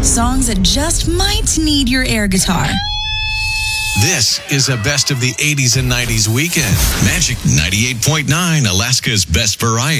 Songs that just might need your air guitar. This is a best of the 80s and 90s weekend. Magic 98.9, Alaska's best variety.